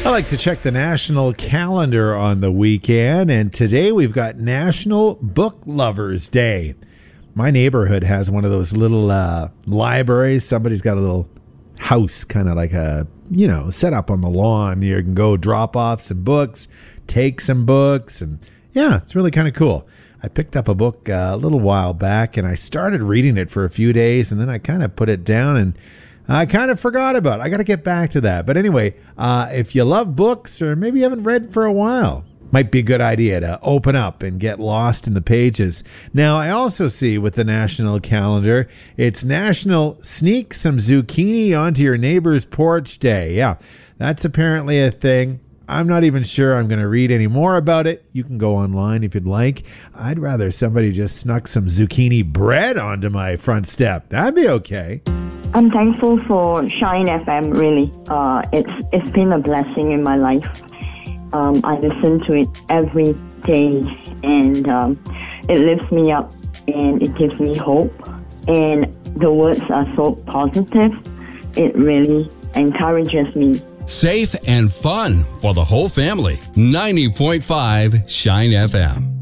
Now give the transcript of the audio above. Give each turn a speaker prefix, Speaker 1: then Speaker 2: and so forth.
Speaker 1: I like to check the national calendar on the weekend, and today we've got National Book Lovers Day. My neighborhood has one of those little libraries. Somebody's got a little house, kind of like a, set up on the lawn. You can go drop off some books, take some books, and yeah, it's really kind of cool. I picked up a book a little while back, and I started reading it for a few days, and then I kind of put it down, and I kind of forgot about it. I got to get back to that. But anyway, if you love books, or maybe you haven't read for a while, might be a good idea to open up and get lost in the pages. Now, I also see with the national calendar, it's National Sneak Some Zucchini Onto Your Neighbor's Porch Day. Yeah, that's apparently a thing. I'm not even sure I'm going to read any more about it. You can go online if you'd like. I'd rather somebody just snuck some zucchini bread onto my front step. That'd be okay.
Speaker 2: I'm thankful for Shine FM, really. It's been a blessing in my life. I listen to it every day, and it lifts me up, and it gives me hope. And the words are so positive. It really encourages me.
Speaker 3: Safe and fun for the whole family. 90.5 Shine FM.